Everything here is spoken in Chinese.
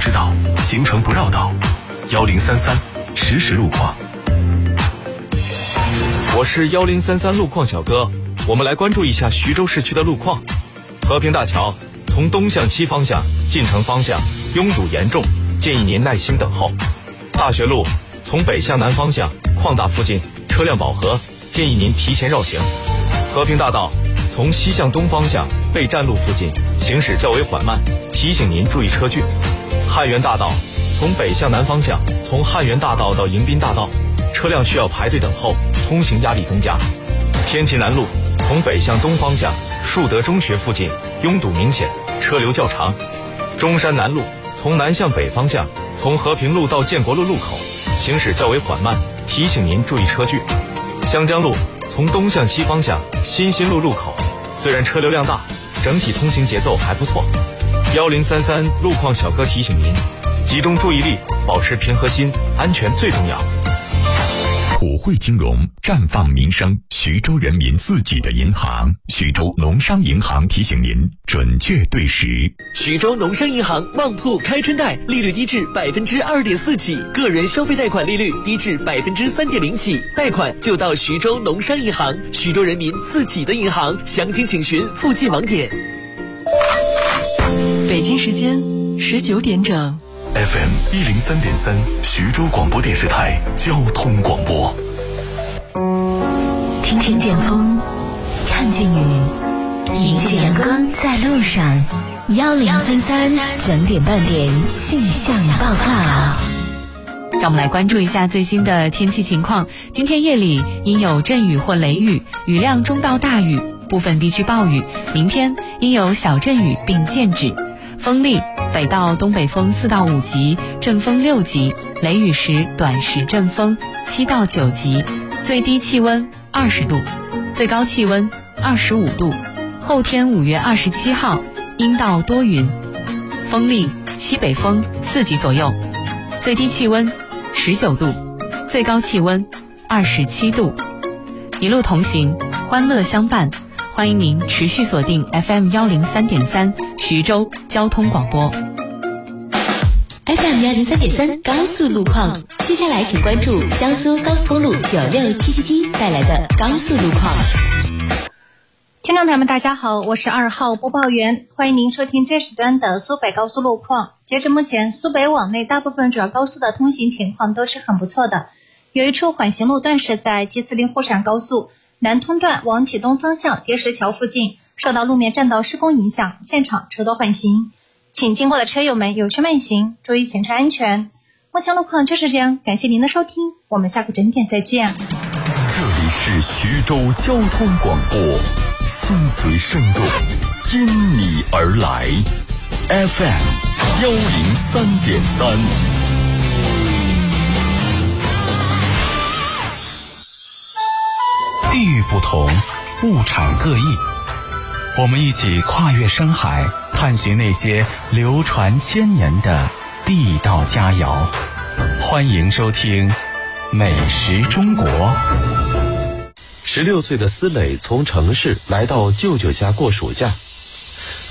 知道，行程不绕道。1033实时路况。 我是1033路况小哥，我们来关注一下徐州市区的路况。和平大桥从东向西方向进城方向拥堵严重，建议您耐心等候。大学路从北向南方向矿大附近车辆饱和，建议您提前绕行。和平大道从西向东方向备站路附近行驶较为缓慢，提醒您注意车距。汉源大道从北向南方向，从汉源大道到迎宾大道，车辆需要排队等候，通行压力增加。天齐南路从北向东方向树德中学附近拥堵明显，车流较长。中山南路从南向北方向，从和平路到建国路路口行驶较为缓慢，提醒您注意车距。湘江路从东向西方向新兴路路口，虽然车流量大，整体通行节奏还不错。1033路况小哥提醒您，集中注意力，保持平和心，安全最重要。 普惠金融绽放民生，徐州人民自己的银行，徐州农商银行提醒您准确对时。 徐州农商银行旺铺开春贷，利率低至2.4%起，个人消费贷款利率低至3.0%起，贷款就到徐州农商银行，徐州人民自己的银行，详情请询附近网点。 北京时间19点整。 FM 103.3徐州广播电视台交通广播。 听见风，看见雨，迎着阳光在路上。1033整点半点气象报告。 让我们来关注一下最新的天气情况。今天夜里应有阵雨或雷雨，雨量中到大雨，部分地区暴雨。明天应有小阵雨并见止。风力北到东北风4到5级，阵风6级，雷雨时短时阵风7到9级，最低气温20度，最高气温25度。后天5月27号阴到多云，风力西北风4级左右，最低气温19度，最高气温27度。一路同行，欢乐相伴，欢迎您持续锁定 FM 103.3徐州交通广播。 FM 103.3高速路况，接下来请关注江苏高速公路96777带来的高速路况。 听众朋友们大家好，我是2号播报员，欢迎您收听这时段的苏北高速路况。截至目前，苏北往内大部分主要高速的通行情况都是很不错的。有一处缓行路段是在 G40 沪陕高速南通段往启东方向叠石桥附近，受到路面栈道施工影响，现场车多缓行，请经过的车友们有序慢行，注意行车安全。目前路况就是这样，感谢您的收听，我们下个整点再见。 这里是徐州交通广播，心随声动，因你而来。FM 103.3。 地域不同，物产各异，我们一起跨越深海，探寻那些流传千年的地道佳肴。欢迎收听《美食中国》。 16岁的思磊从城市来到舅舅家过暑假，